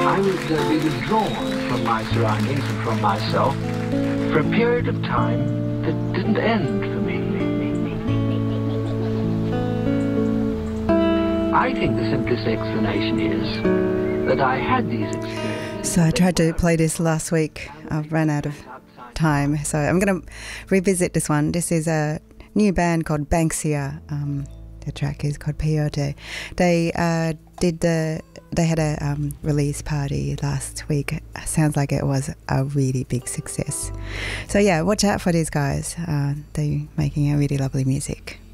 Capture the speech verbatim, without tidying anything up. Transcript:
I would uh, be withdrawn from my surroundings and from myself for a period of time that didn't end for me. I think the simplest explanation is that I had these experiences. So I tried to play this last week. I've run out of time, so I'm going to revisit this one. This is a new band called Banksia. Um, the track is called Peyote. They uh, did the. They had a um, release party last week. Sounds like it was a really big success. So yeah, watch out for these guys. Uh, they're making a really lovely music.